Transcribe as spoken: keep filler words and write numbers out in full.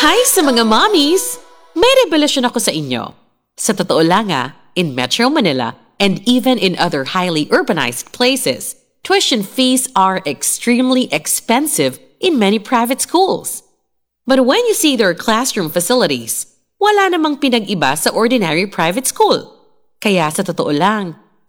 Hi sa mga mommies! May revelasyon ako sa inyo. Sa totoo lang ah, in Metro Manila and even in other highly urbanized places, tuition fees are extremely expensive in many private schools. But when you see their classroom facilities, wala namang pinag-iba sa ordinary private school. Kaya sa totoo lang,